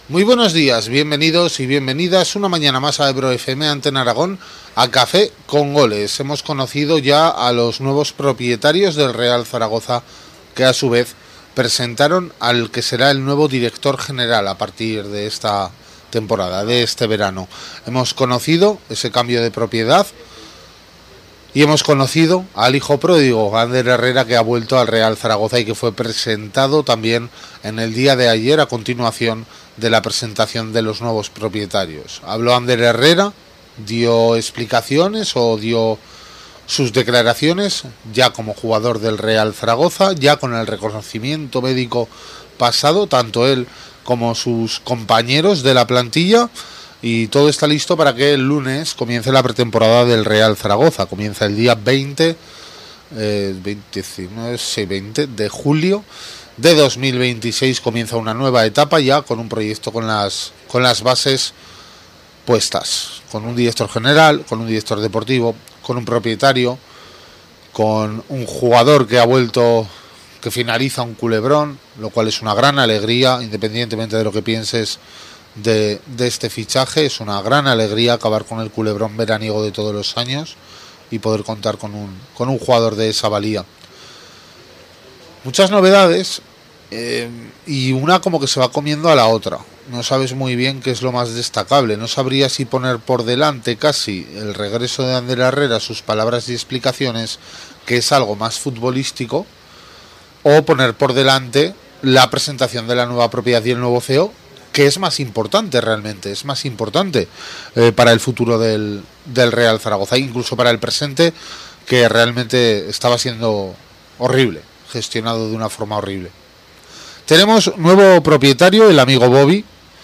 Muy buenos días, bienvenidos y bienvenidas una mañana más a Ebro FM Antena Aragón, a Café con Goles. Hemos conocido ya a los nuevos propietarios del Real Zaragoza, que a su vez presentaron al que será el nuevo director general a partir de esta temporada, de este verano. Hemos conocido ese cambio de propiedad y hemos conocido al hijo pródigo, Ander Herrera, que ha vuelto al Real Zaragoza y que fue presentado también en el día de ayer a continuación de la presentación de los nuevos propietarios. Habló Ander Herrera, dio explicaciones o dio sus declaraciones ya como jugador del Real Zaragoza, ya con el reconocimiento médico pasado, tanto él como sus compañeros de la plantilla, y todo está listo para que el lunes comience la pretemporada del Real Zaragoza. Comienza el día 20 de julio de 2026, comienza una nueva etapa ya con un proyecto con las bases puestas, con un director general, con un director deportivo, con un propietario, con un jugador que ha vuelto, que finaliza un culebrón, lo cual es una gran alegría, independientemente de lo que pienses de este fichaje. Es una gran alegría acabar con el culebrón veraniego de todos los años y poder contar con un jugador de esa valía. Muchas novedades y una como que se va comiendo a la otra. No sabes muy bien qué es lo más destacable. No sabría si poner por delante casi el regreso de Ander Herrera, sus palabras y explicaciones, que es algo más futbolístico, o poner por delante la presentación de la nueva propiedad y el nuevo CEO, que es más importante realmente, es más importante para el futuro del Real Zaragoza, incluso para el presente, que realmente estaba siendo horrible, gestionado de una forma horrible. Tenemos nuevo propietario, el amigo Bobby,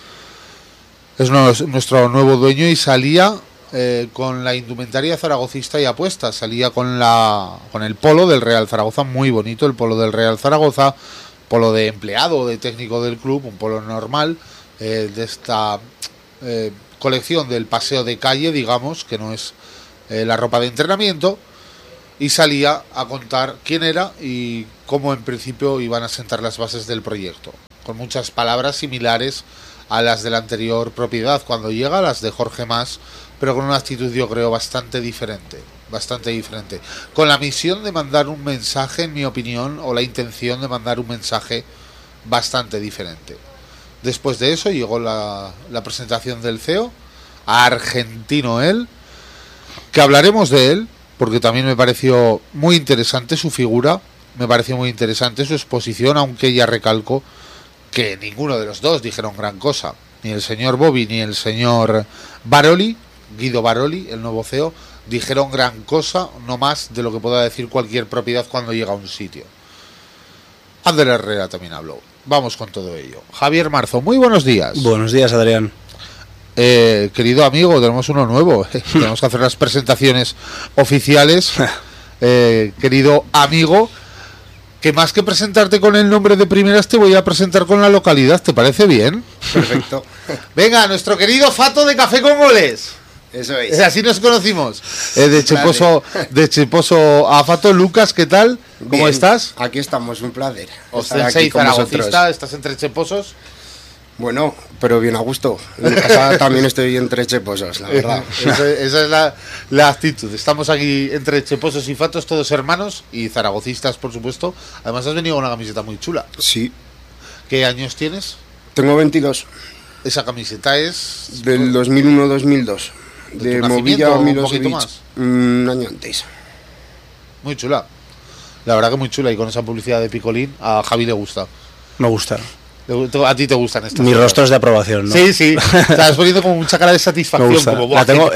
es nuestro nuevo dueño, y salía con la indumentaria zaragocista y apuesta, salía con el polo del Real Zaragoza, muy bonito el polo del Real Zaragoza, polo de empleado, de técnico del club, un polo normal, de esta colección del paseo de calle, digamos, que no es la ropa de entrenamiento, y salía a contar quién era y cómo en principio iban a sentar las bases del proyecto, con muchas palabras similares a las de la anterior propiedad cuando llega, las de Jorge Mas, pero con una actitud, yo creo, bastante diferente, con la misión de mandar un mensaje, en mi opinión, o la intención de mandar un mensaje bastante diferente. Después de eso llegó la presentación del CEO, argentino él, que hablaremos de él, porque también me pareció muy interesante su figura, me pareció muy interesante su exposición, aunque ya recalco que ninguno de los dos dijeron gran cosa, ni el señor Bobby ni el señor Baroli, Guido Baroli, el nuevo CEO, dijeron gran cosa, no más de lo que pueda decir cualquier propiedad cuando llega a un sitio. Ander Herrera también habló. Vamos con todo ello. Javier Marzo, muy buenos días. Buenos días, Adrián. Querido amigo, tenemos uno nuevo. Tenemos que hacer las presentaciones oficiales. Querido amigo, que más que presentarte con el nombre de primeras, te voy a presentar con la localidad. ¿Te parece bien? Perfecto. Venga, nuestro querido Fato de Café con Goles. Eso es. Así nos conocimos. De Cheposo a Fato. Lucas, ¿qué tal? ¿Cómo estás? Aquí estamos, un placer. Sensei zaragocista, estás entre cheposos. Bueno, pero bien a gusto. En casa también estoy entre cheposos, la verdad. Esa es la actitud. Estamos aquí entre cheposos y fatos, todos hermanos y zaragocistas, por supuesto. Además has venido con una camiseta muy chula. Sí. ¿Qué años tienes? Tengo 22. Esa camiseta es del 2001-2002. De Movilla a Milosevic. Un año antes. Muy chula. La verdad que muy chula, y con esa publicidad de Picolín a Javi le gusta. Me gusta. A ti te gustan estas Mi rostro es de aprobación, ¿no? Sí. Estás poniendo como mucha cara de satisfacción. Como, la tengo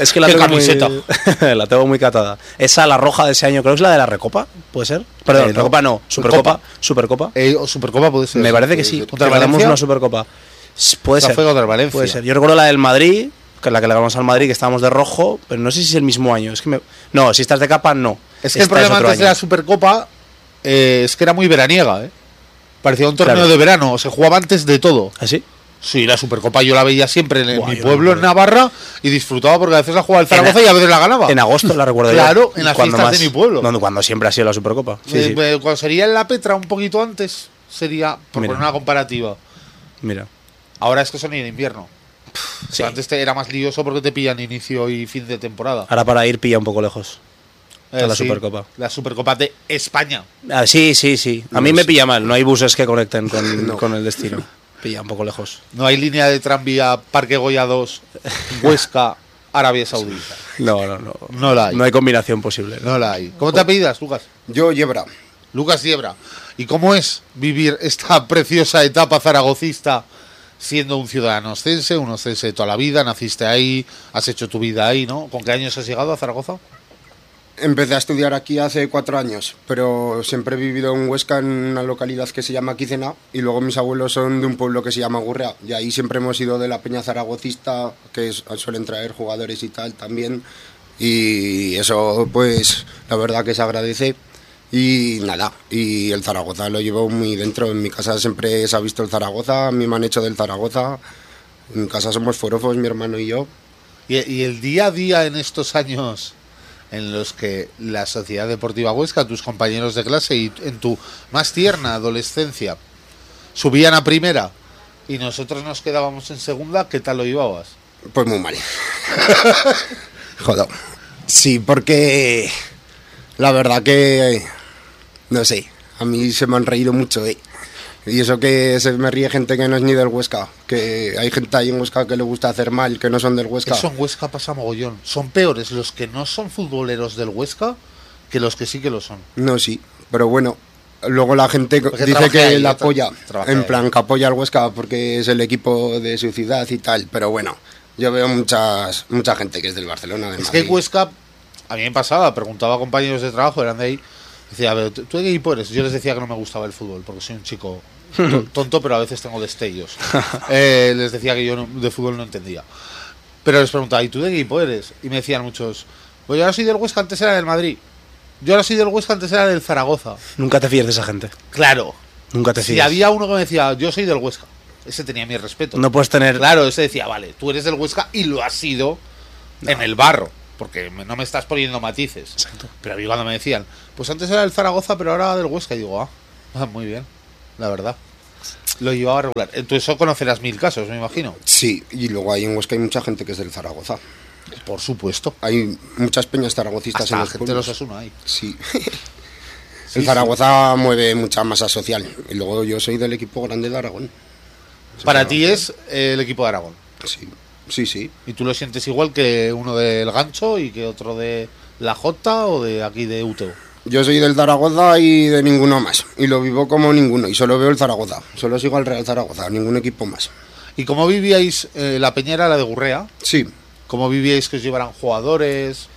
muy catada. Esa, la roja de ese año, creo que es la de la Recopa, ¿puede ser? Perdón, no. Recopa no, Supercopa. O Supercopa puede ser. Me parece que sí. ¿Contra Valencia? Ganamos una Supercopa. Puede ser. Fue contra Valencia. Puede ser. Yo recuerdo la del Madrid, que la que le ganamos al Madrid, que estábamos de rojo, pero no sé si es el mismo año. No, si estás de capa, no. Es que el problema antes de la Supercopa es que era muy veraniega, Parecía un torneo de verano, se jugaba antes de todo. ¿Ah, sí? Sí, la Supercopa yo la veía siempre en mi pueblo, en Navarra, y disfrutaba porque a veces la jugaba el Zaragoza y a veces la ganaba. En agosto la recuerdo claro, en las fiestas de mi pueblo. Cuando siempre ha sido la Supercopa. Sí. Cuando sería en la Petra un poquito antes, sería, por poner una comparativa. Mira. Ahora es que son en invierno. Sí. Antes era más lioso porque te pillan inicio y fin de temporada. Ahora para ir pilla un poco lejos. La sí, Supercopa. La Supercopa de España. Sí. A mí me pilla mal. No hay buses que conecten con el destino. Pilla un poco lejos. No hay línea de tranvía Parque Goya 2, Huesca, Arabia Saudita. No. No la hay. No hay combinación posible. No la hay. ¿Cómo te apellidas, Lucas? Yo, Yebra. Lucas Yebra. ¿Y cómo es vivir esta preciosa etapa zaragocista siendo un ciudadano ostense, un ostense de toda la vida? Naciste ahí, has hecho tu vida ahí, ¿no? ¿Con qué años has llegado a Zaragoza? Empecé a estudiar aquí hace 4 años, pero siempre he vivido en Huesca, en una localidad que se llama Quicena, y luego mis abuelos son de un pueblo que se llama Gurrea, y ahí siempre hemos ido de la peña zaragocista, suelen traer jugadores y tal también, y eso pues la verdad que se agradece. Y nada, y el Zaragoza lo llevo muy dentro. En mi casa siempre se ha visto el Zaragoza, a mí me han hecho del Zaragoza. En casa somos forofos, mi hermano y yo. Y el día a día en estos años en los que la Sociedad Deportiva Huesca, tus compañeros de clase y en tu más tierna adolescencia subían a primera y nosotros nos quedábamos en segunda, ¿qué tal lo llevabas? Pues muy mal. Joder. Sí, porque la verdad que no sé, a mí se me han reído mucho, Y eso que se me ríe gente que no es ni del Huesca, que hay gente ahí en Huesca que le gusta hacer mal, que no son del Huesca. Eso en Huesca pasa mogollón. Son peores los que no son futboleros del Huesca que los que sí que lo son. No, sí, pero bueno, luego la gente porque dice que ahí, la apoya, en plan ahí. que apoya al Huesca porque es el equipo de su ciudad y tal, pero bueno, yo veo mucha gente que es del Barcelona, de Es Madrid. que Huesca, a mí me pasaba, preguntaba a compañeros de trabajo, eran de ahí, decía, a ver, ¿tú de qué equipo eres? Yo les decía que no me gustaba el fútbol, porque soy un chico tonto, pero a veces tengo destellos. Les decía que yo de fútbol no entendía. Pero les preguntaba, ¿y tú de qué equipo eres? Y me decían muchos, pues yo ahora soy del Huesca, antes era del Madrid. Yo ahora soy del Huesca, antes era del Zaragoza. Nunca te fíes de esa gente. Claro. Nunca te fíes. Si había uno que me decía, yo soy del Huesca, ese tenía mi respeto. No puedes tener... Claro, ese decía, vale, tú eres del Huesca y lo has sido en el barro, porque no me estás poniendo matices. Exacto. Pero a mí cuando me decían, pues antes era del Zaragoza, pero ahora del Huesca, y digo, muy bien, la verdad. Lo llevaba regular. Entonces eso conocerás 1000 casos, me imagino. Sí, y luego ahí en Huesca hay mucha gente que es del Zaragoza. Por supuesto. Hay muchas peñas zaragocistas Hasta en la los gente de pueblos. los Osasuna ahí. Sí. Sí, El Zaragoza mueve mucha masa social. Y luego yo soy del equipo grande de Aragón. Para ti es el equipo de Aragón. Sí. ¿Y tú lo sientes igual que uno del Gancho y que otro de la Jota o de aquí de Uteo? Yo soy del Zaragoza y de ninguno más. Y lo vivo como ninguno. Y solo veo el Zaragoza. Solo sigo al Real Zaragoza, ningún equipo más. ¿Y cómo vivíais la Peñera, la de Gurrea? Sí, ¿Cómo vivíais que os llevaran jugadores?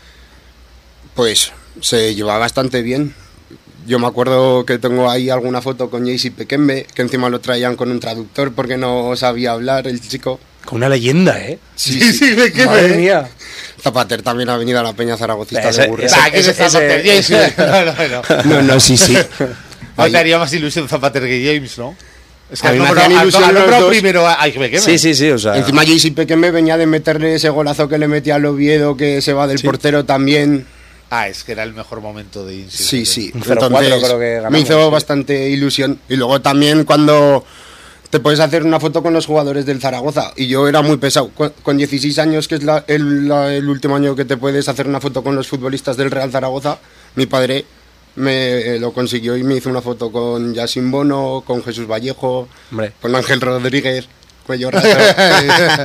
pues se lleva bastante bien. Yo me acuerdo que tengo ahí alguna foto con JC Pequembe, que encima lo traían con un traductor porque no sabía hablar el chico. Con una leyenda, ¿eh? Sí, Pequembe. Madre mía. Zapater también ha venido a la peña zaragocista Ese- de Gurrea. ese- ¿Qué es Zapater James? No, sí. No te haría más ilusión Zapater que James, ¿no? Es que A mí has me nombrado- hacían has ilusión los nombrado dos. primero a Pequembe. Sí, o sea... Encima JC Pequembe venía de meterle ese golazo que le metía al Oviedo, que se va del portero también. Es que era el mejor momento de Insight. Sí. Un 0-4 Entonces, creo que ganamos, me hizo sí. bastante ilusión. Y luego también cuando te puedes hacer una foto con los jugadores del Zaragoza. Y yo era muy pesado. Con 16 años, que es el último año que te puedes hacer una foto con los futbolistas del Real Zaragoza, mi padre me lo consiguió y me hizo una foto con Yacine Bono, con Jesús Vallejo, Hombre. con Ángel Rodríguez, cuello raso. Esa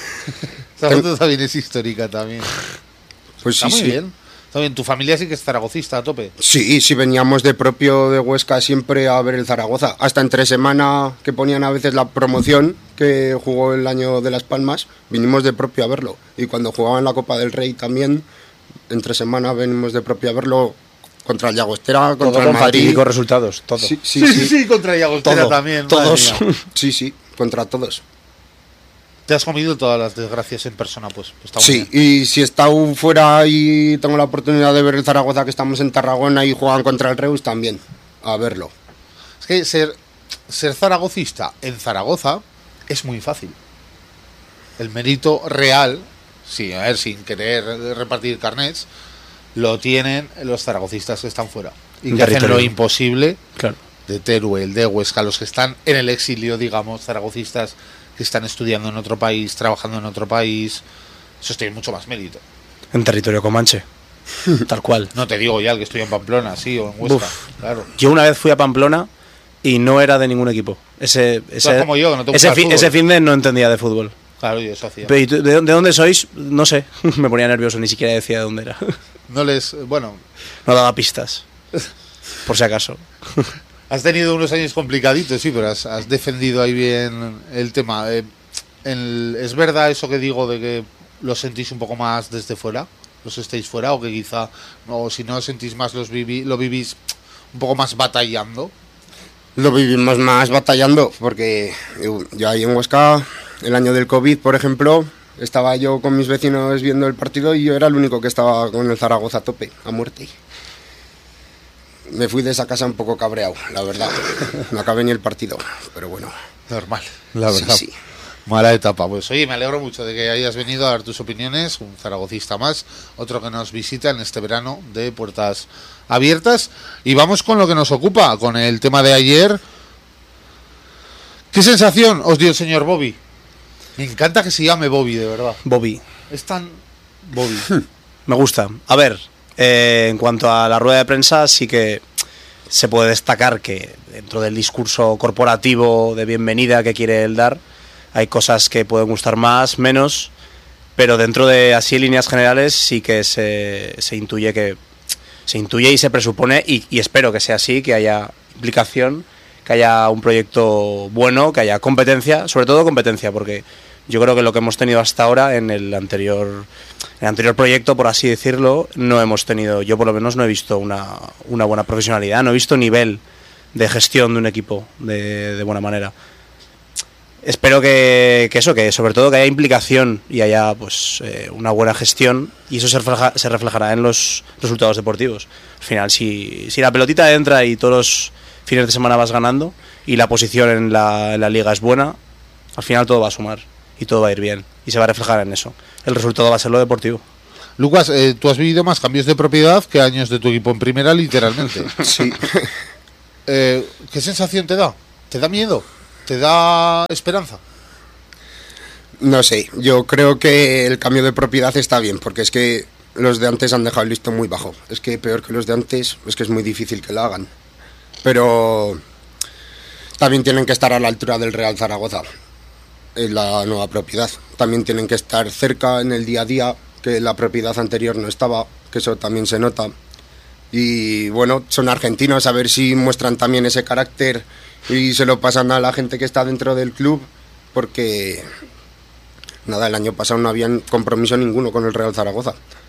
foto también es histórica también. Pues Está sí, muy sí. bien. Está bien. Tu familia sí que es zaragocista a tope. Sí, veníamos de propio de Huesca siempre a ver el Zaragoza. Hasta entre semana que ponían a veces la promoción que jugó el año de Las Palmas, vinimos de propio a verlo. Y cuando jugaban la Copa del Rey también, entre semana venimos de propio a verlo contra el Llagostera, Todo contra el con Madrid. fatídicos resultados, todo. Sí, contra Llagostera Todo, también. todos. madre mía. sí, contra todos. Te has comido todas las desgracias en persona, pues. Está muy Sí, bien. y si he estado fuera y tengo la oportunidad de ver el Zaragoza, que estamos en Tarragona y juegan contra el Reus, también a verlo. Es que ser zaragocista en Zaragoza es muy fácil. El mérito real, sí, a ver, sin querer repartir carnets, lo tienen los zaragocistas que están fuera. Y Un que hacen lo territorio. imposible Claro. de Teruel, de Huesca, los que están en el exilio, digamos, zaragocistas que están estudiando en otro país, trabajando en otro país, esos tienen mucho más mérito. En territorio comanche, tal cual. No te digo ya el que estoy en Pamplona, sí, o en Huesca, claro. Yo una vez fui a Pamplona y no era de ningún equipo. Ese como yo, que no te gusta el fútbol. ese fin de no entendía de fútbol. Claro, yo eso hacía. Pero, ¿y de dónde sois? No sé, me ponía nervioso, ni siquiera decía de dónde era. Bueno, no daba pistas, por si acaso. Has tenido unos años complicaditos, sí, pero has defendido ahí bien el tema. ¿Es verdad eso que digo de que lo sentís un poco más desde fuera? ¿Los estáis fuera? O que quizá, o si no sentís más, lo vivís un poco más batallando. Lo vivimos más batallando, porque yo ahí en Huesca, el año del COVID, por ejemplo, estaba yo con mis vecinos viendo el partido y yo era el único que estaba con el Zaragoza a tope, a muerte. Me fui de esa casa un poco cabreado, la verdad. No acabé ni el partido, pero bueno. Normal, la verdad. Sí. Mala etapa. Pues oye, me alegro mucho de que hayas venido a dar tus opiniones. Un zaragocista más, otro que nos visita en este verano de puertas abiertas. Y vamos con lo que nos ocupa, con el tema de ayer. ¿Qué sensación os dio el señor Bobby? Me encanta que se llame Bobby, de verdad. Bobby. Es tan Bobby. Me gusta. A ver, en cuanto a la rueda de prensa, sí que se puede destacar que dentro del discurso corporativo de bienvenida que quiere él dar, hay cosas que pueden gustar más, menos, pero dentro de así líneas generales sí que se intuye y se presupone, y espero que sea así, que haya implicación, que haya un proyecto bueno, que haya competencia, sobre todo competencia, porque yo creo que lo que hemos tenido hasta ahora en el anterior proyecto, por así decirlo, no hemos tenido, yo por lo menos no he visto una buena profesionalidad, no he visto nivel de gestión de un equipo de buena manera. Espero que sobre todo que haya implicación y haya pues una buena gestión, y eso se reflejará en los resultados deportivos. Al final, si la pelotita entra y todos los fines de semana vas ganando y la posición en la liga es buena, al final todo va a sumar y todo va a ir bien y se va a reflejar en eso. El resultado va a ser lo deportivo. Lucas, tú has vivido más cambios de propiedad que años de tu equipo en primera, literalmente. Sí. ¿Qué sensación te da? ¿Te da miedo? ¿Te da esperanza? No sé, yo creo que el cambio de propiedad está bien, porque es que los de antes han dejado el listón muy bajo. Es que peor que los de antes, es que es muy difícil que lo hagan. Pero también tienen que estar a la altura del Real Zaragoza, en la nueva propiedad. También tienen que estar cerca en el día a día, que la propiedad anterior no estaba, que eso también se nota. Y bueno, son argentinos, a ver si muestran también ese carácter y se lo pasan a la gente que está dentro del club, porque nada, el año pasado no había compromiso ninguno con el Real Zaragoza.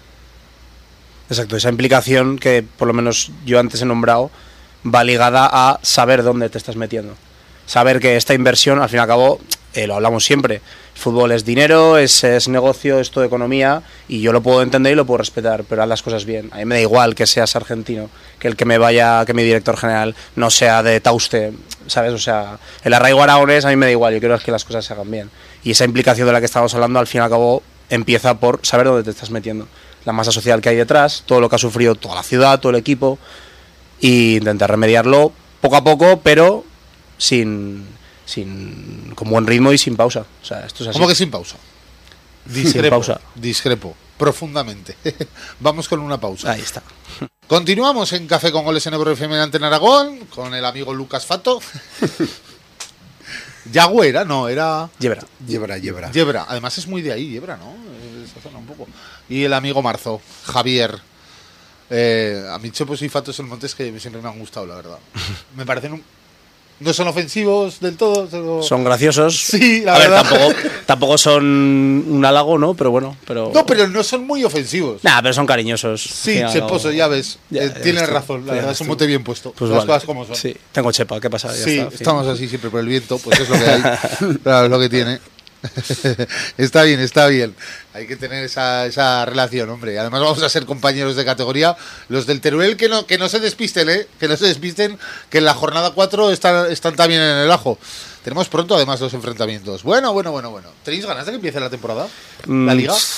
Exacto, esa implicación que por lo menos yo antes he nombrado va ligada a saber dónde te estás metiendo. Saber que esta inversión, al fin y al cabo, lo hablamos siempre, el fútbol es dinero, es negocio, es todo economía, y yo lo puedo entender y lo puedo respetar, pero haz las cosas bien. A mí me da igual que seas argentino, que el que me vaya, que mi director general no sea de Tauste, ¿sabes? O sea, el arraigo aragonés a mí me da igual, yo quiero que las cosas se hagan bien. Y esa implicación de la que estamos hablando, al fin y al cabo, empieza por saber dónde te estás metiendo. La masa social que hay detrás, todo lo que ha sufrido toda la ciudad, todo el equipo, y intentar remediarlo poco a poco, pero con buen ritmo y sin pausa. O sea, esto es así. ¿Cómo que sin pausa? Discrepo, sin pausa. Discrepo, profundamente. Vamos con una pausa. Ahí está. Continuamos en Café con Goles en Ebro FM en Antena Aragón, con el amigo Lucas Fato. Yagüera, no, era... Yebra. Además es muy de ahí, Yebra, ¿no? Esa zona un poco. Y el amigo Marzo, Javier. A mí Chopos y Fatos en Montes que siempre me han gustado, la verdad. Me parecen no son ofensivos del todo. Pero... Son graciosos. Sí, la verdad. Tampoco son un halago, ¿no? Pero bueno. No, pero no son muy ofensivos. Nah, pero son cariñosos. Sí, Cheposo, ya ves. Tienes razón, la verdad, es un mote bien puesto. Pues las vale. cosas como son. Sí, tengo chepa, ¿qué pasa? Ya sí, está, estamos así siempre por el viento, pues es lo que hay. Claro, es lo que tiene. Está bien. Hay que tener esa relación, hombre. Además vamos a ser compañeros de categoría. Los del Teruel que no se despisten, que no se despisten, que en la jornada 4 están también en el ajo. Tenemos pronto además los enfrentamientos. Bueno. ¿Tenéis ganas de que empiece la temporada? ¿La liga?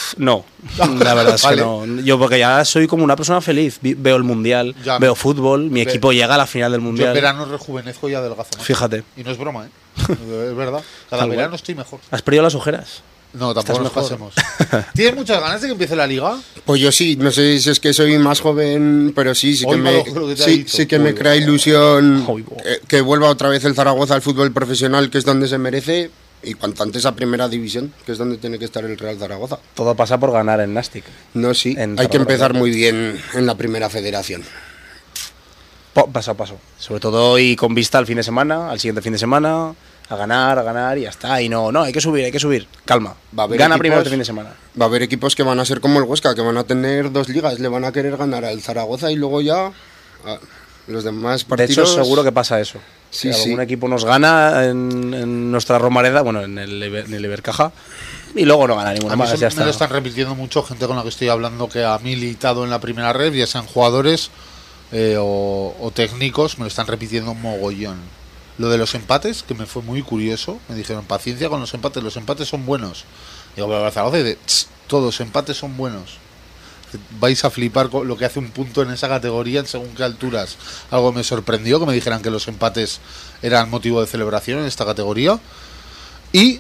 No, la verdad es Vale. que no. Yo porque ya soy como una persona feliz. Veo el Mundial, Ya. veo fútbol, mi equipo llega a la final del Yo en Mundial. verano rejuvenezco y adelgazo más. Fíjate. Y no es broma, ¿eh? Es verdad. Cada Tal verano cual. estoy mejor. ¿Has perdido las ojeras? No, tampoco nos mejor. pasemos. ¿Tienes muchas ganas de que empiece la liga? Pues yo sí, no sé si es que soy más joven, pero sí que Oiga, me, lo que te ha sí, dicho. sí que me Oiga. crea ilusión Oiga. que vuelva otra vez el Zaragoza al fútbol profesional, que es donde se merece, y cuanto antes a primera división, que es donde tiene que estar el Real Zaragoza. Todo pasa por ganar en Nastic. No, sí, En hay que Zaragoza. empezar muy bien en la primera federación. Paso a paso. Sobre todo y con vista al fin de semana, al siguiente fin de semana, a ganar y ya está. Y no, hay que subir. Calma. Va a haber Gana equipos- primero este fin de semana. Va a haber equipos que van a ser como el Huesca, que van a tener 2 ligas, le van a querer ganar al Zaragoza y luego ya los demás De partidos. hecho, seguro que pasa eso. Sí, Que algún sí. equipo nos gana en nuestra Romareda, bueno, en el Ibercaja, y luego no gana ninguno A mí más. eso Ya me está. lo están repitiendo mucho gente con la que estoy hablando que ha militado en la primera red, ya sean jugadores o técnicos, me lo están repitiendo un mogollón. Lo de los empates, que me fue muy curioso, me dijeron, paciencia con los empates son buenos. Digo, pero el Zaragoza dice, todos empates son buenos. Vais a flipar con lo que hace un punto en esa categoría en según qué alturas. Algo me sorprendió que me dijeran que los empates eran motivo de celebración en esta categoría. Y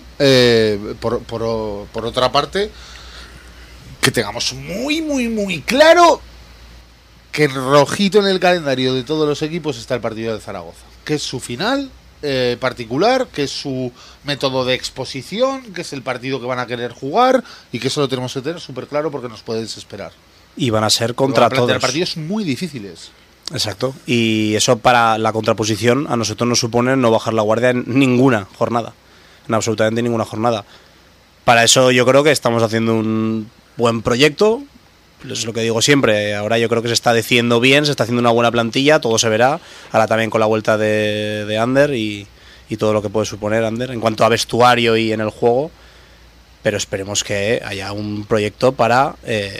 por otra parte, que tengamos muy claro que en rojito en el calendario de todos los equipos está el partido de Zaragoza, que es su final particular, que es su método de exposición, que es el partido que van a querer jugar y que eso lo tenemos que tener súper claro porque nos puede desesperar. Y van a ser Van contra a plantear todos. partidos muy difíciles. Exacto. Y eso para la contraposición a nosotros nos supone no bajar la guardia en ninguna jornada. En absolutamente ninguna jornada. Para eso yo creo que estamos haciendo un buen proyecto. Es lo que digo siempre. Ahora yo creo que se está decidiendo bien, se está haciendo una buena plantilla, todo se verá. Ahora también con la vuelta de Ander y todo lo que puede suponer Ander en cuanto a vestuario y en el juego. Pero esperemos que haya un proyecto para,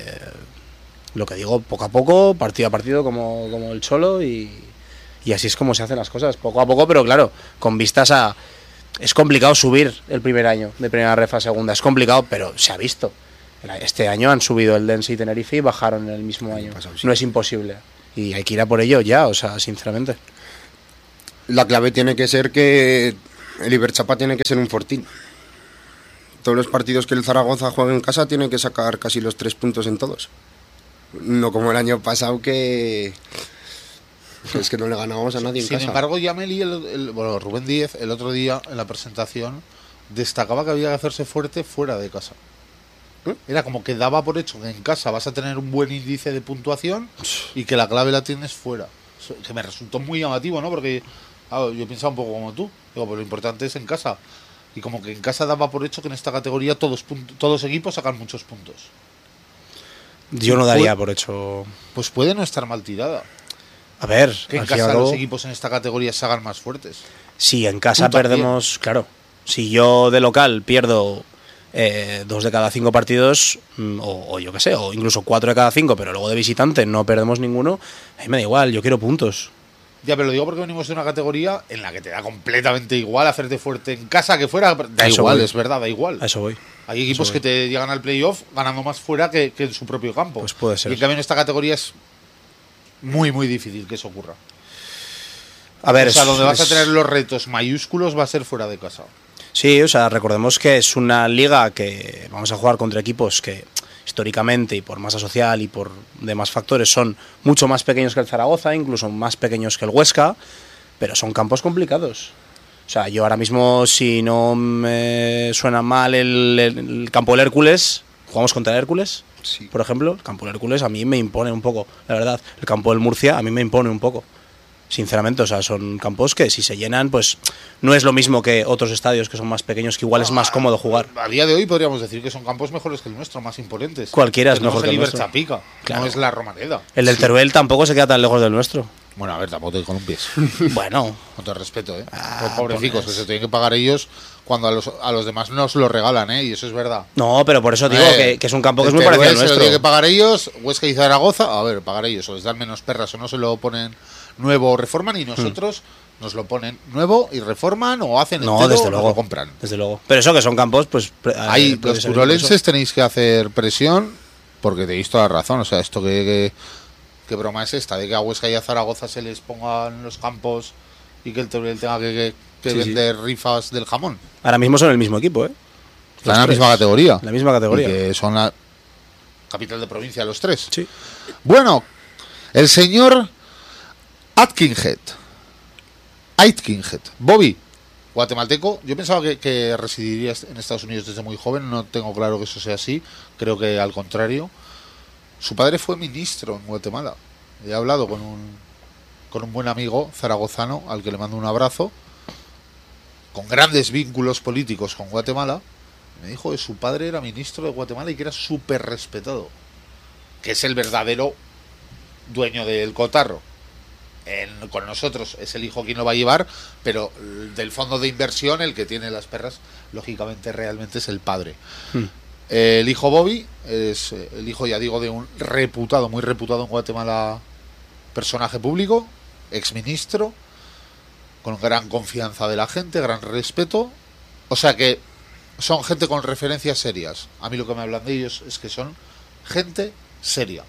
lo que digo, poco a poco, partido a partido, como el Cholo. Y así es como se hacen las cosas, poco a poco, pero claro, con vistas a... Es complicado subir el primer año de primera ref a segunda, es complicado, pero se ha visto. Este año han subido el Dense y Tenerife y bajaron en el mismo año. pasado, sí. No es imposible. Y hay que ir a por ello ya, o sea, sinceramente. La clave tiene que ser que el Iberchapa tiene que ser un fortín. Todos los partidos que el Zaragoza juega en casa tiene que sacar casi los 3 puntos en todos. No como el año pasado que es que no le ganábamos a nadie en Sin casa. embargo, Yameli, bueno, Rubén Díez, el otro día en la presentación, destacaba que había que hacerse fuerte fuera de casa. Era como que daba por hecho que en casa vas a tener un buen índice de puntuación y que la clave la tienes fuera. Eso, que me resultó muy llamativo, ¿no? Porque yo pensaba un poco como tú. Digo, pues lo importante es en casa. Y como que en casa daba por hecho que en esta categoría todos equipos sacan muchos puntos. Yo no daría por hecho... Pues puede no estar mal tirada. A ver, Que en al fin y al casa cabo, los equipos en esta categoría se hagan más fuertes. si en casa Tú también. perdemos, claro, si yo de local pierdo 2 de cada 5 partidos, o yo qué sé, o incluso 4 de cada 5, pero luego de visitante no perdemos ninguno, a mí me da igual, yo quiero puntos. Ya, pero lo digo porque venimos de una categoría en la que te da completamente igual hacerte fuerte en casa que fuera. Da A eso igual, voy. es verdad, da igual. A eso voy. Hay equipos Eso que voy. te llegan al playoff ganando más fuera que en su propio campo. Pues puede ser. Y en cambio en esta categoría es muy difícil que eso ocurra. A ver, O sea, es- donde vas a es- tener los retos mayúsculos va a ser fuera de casa. Sí, o sea, recordemos que es una liga que vamos a jugar contra equipos que históricamente y por masa social y por demás factores son mucho más pequeños que el Zaragoza, incluso más pequeños que el Huesca, pero son campos complicados. O sea, yo ahora mismo, si no me suena mal el campo del Hércules, jugamos contra el Hércules, Sí. por ejemplo, el campo del Hércules a mí me impone un poco, la verdad. El campo del Murcia a mí me impone un poco. Sinceramente, o sea, son campos que si se llenan, pues no es lo mismo que otros estadios que son más pequeños, que igual es más cómodo jugar. A día de hoy podríamos decir que son campos mejores que el nuestro, más imponentes. Cualquiera es Tenemos mejor que el nuestro. Iberchapica, Claro. no es la Romareda. El del Teruel tampoco se queda tan lejos del nuestro. Bueno, a ver, tampoco te columpies. Bueno, Con todo el respeto, ¿eh? Ah, Los pobrecicos pues- que se tienen que pagar ellos cuando a los demás nos lo regalan, ¿eh? Y eso es verdad. no, pero por eso digo que es un campo que es el muy parecido al Teruel se lo nuestro. tienen que pagar ellos, Huesca y Zaragoza, a ver, pagar ellos, o les dan menos perras o no se lo ponen nuevo o reforman, y nosotros Nos lo ponen nuevo y reforman o hacen No, entero, desde nos luego. lo compran. Desde luego. Pero eso que son campos, pues... Ahí, puede los ser turolenses tenéis que hacer presión, porque tenéis toda la razón. O sea, esto que broma es esta, de que a Huesca y a Zaragoza se les pongan los campos y que el Teruel tenga que Sí, vender rifas del jamón. Ahora mismo son el mismo equipo, ¿eh? Están en la Los misma tres. categoría. La misma categoría. Y que son la capital de provincia los tres. Sí. Bueno, el señor Aitkenhead, Bobby, guatemalteco. Yo pensaba que residiría en Estados Unidos desde muy joven. No tengo claro que eso sea así. Creo que al contrario. Su padre fue ministro en Guatemala. He hablado con un buen amigo zaragozano al que le mando un abrazo, con grandes vínculos políticos con Guatemala. Me dijo que su padre era ministro de Guatemala y que era súper respetado, que es el verdadero dueño del cotarro. Con nosotros es el hijo quien lo va a llevar, pero del fondo de inversión, el que tiene las perras, lógicamente realmente es el padre. El hijo Bobby es el hijo, ya digo, de un reputado, muy reputado en Guatemala personaje público, exministro, con gran confianza de la gente, gran respeto. O sea que son gente con referencias serias. A mí lo que me hablan de ellos es que son gente seria.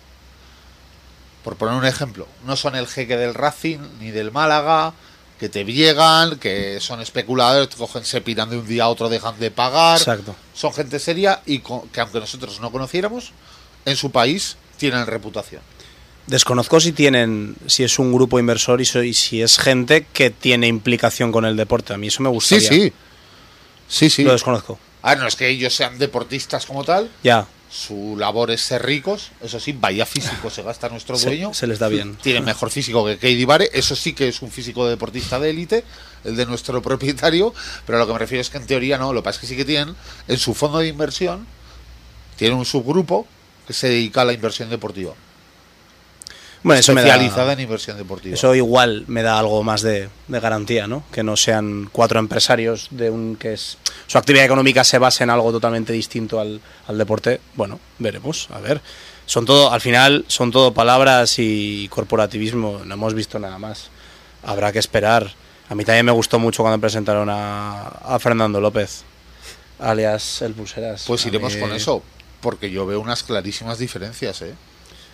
Por poner un ejemplo, no son el jeque del Racing ni del Málaga, que te llegan, que son especuladores, te cogen, se piran de un día a otro, dejan de pagar. Exacto. Son gente seria y que aunque nosotros no conociéramos, en su país tienen reputación. Desconozco si es un grupo inversor y si es gente que tiene implicación con el deporte. A mí eso me gustaría. Sí. Lo desconozco. A ver, no es que ellos sean deportistas como tal. Ya. Su labor es ser ricos. Eso sí, vaya físico se gasta nuestro dueño. Se les da bien. Tiene mejor físico que Keidi Bare. Eso sí que es un físico de deportista de élite, el de nuestro propietario. Pero a lo que me refiero es que en teoría no. Lo que pasa es que sí que tienen, en su fondo de inversión, tienen un subgrupo que se dedica a la inversión deportiva. Bueno, eso especializada en inversión deportiva. Eso igual me da algo más de garantía, ¿no? Que no sean 4 empresarios que su actividad económica se base en algo totalmente distinto al deporte. Bueno, veremos, a ver. Al final son todo palabras y corporativismo, no hemos visto nada más. Habrá que esperar. A mí también me gustó mucho cuando presentaron a Fernando López, alias el Pulseras. Pues iremos con eso, porque yo veo unas clarísimas diferencias, ¿eh?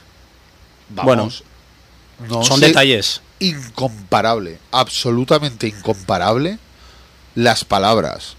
Vamos, no son detalles. Incomparable, absolutamente incomparable las palabras,